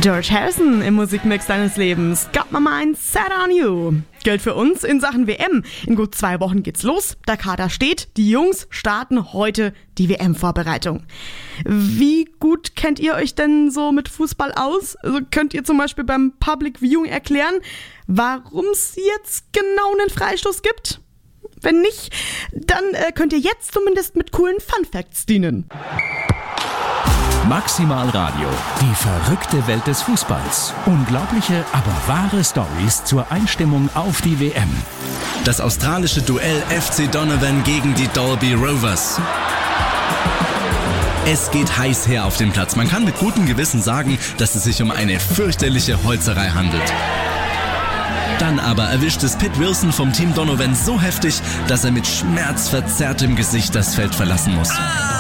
George Harrison im Musikmix deines Lebens. Got my mind set on you. Gilt für uns in Sachen WM. In gut 2 Wochen geht's los. Der Kader steht. Die Jungs starten heute die WM-Vorbereitung. Wie gut kennt ihr euch denn so mit Fußball aus? Also könnt ihr zum Beispiel beim Public Viewing erklären, warum es jetzt genau einen Freistoß gibt? Wenn nicht, dann könnt ihr jetzt zumindest mit coolen Fun Facts dienen. Maximal Radio, die verrückte Welt des Fußballs. Unglaubliche, aber wahre Storys zur Einstimmung auf die WM. Das australische Duell FC Donovan gegen die Dalby Rovers. Es geht heiß her auf dem Platz. Man kann mit gutem Gewissen sagen, dass es sich um eine fürchterliche Holzerei handelt. Dann aber erwischt es Pitt Wilson vom Team Donovan so heftig, dass er mit schmerzverzerrtem Gesicht das Feld verlassen muss.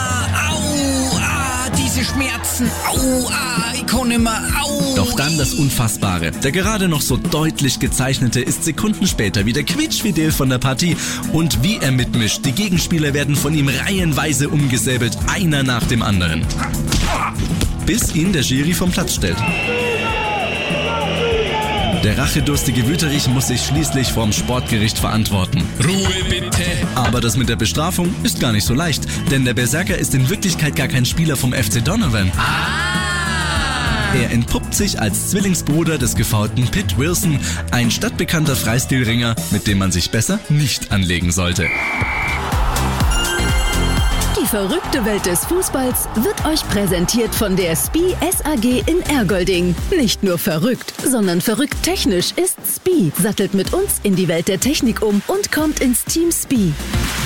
Diese Schmerzen, ich kann nicht mehr, Doch dann das Unfassbare. Der gerade noch so deutlich gezeichnete ist Sekunden später wieder quietschfidel von der Partie. Und wie er mitmischt, die Gegenspieler werden von ihm reihenweise umgesäbelt, einer nach dem anderen. Bis ihn der Schiri vom Platz stellt. Der rachedurstige Wüterich muss sich schließlich vorm Sportgericht verantworten. Ruhe bitte. Aber das mit der Bestrafung ist gar nicht so leicht, denn der Berserker ist in Wirklichkeit gar kein Spieler vom FC Donovan. Er entpuppt sich als Zwillingsbruder des gefoulten Pitt Wilson, ein stadtbekannter Freistilringer, mit dem man sich besser nicht anlegen sollte. Die verrückte Welt des Fußballs wird euch präsentiert von der SPIE SAG in Ergolding. Nicht nur verrückt, sondern verrückt technisch ist SPIE. Sattelt mit uns in die Welt der Technik um und kommt ins Team SPIE.